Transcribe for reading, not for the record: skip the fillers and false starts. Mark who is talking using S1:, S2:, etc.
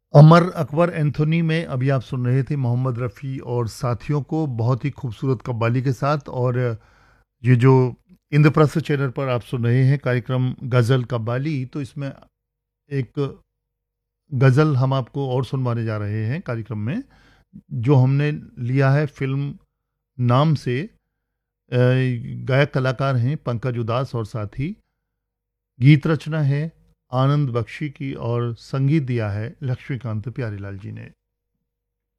S1: Amar Akbar Anthony में अभी आप सुन रहे थे मोहम्मद रफ़ी और साथियों को बहुत ही खूबसूरत कव्वाली के साथ। और ये जो इंद्रप्रस्थ चैनल पर आप सुन रहे हैं कार्यक्रम गज़ल कव्वाली, तो इसमें एक गज़ल हम आपको और सुनवाने जा रहे हैं कार्यक्रम में, जो हमने लिया है फ़िल्म नाम से। गायक कलाकार हैं पंकज उदास और साथी। गीत रचना है आनंद बख्शी की और संगीत दिया है लक्ष्मीकांत प्यारीलाल जी ने।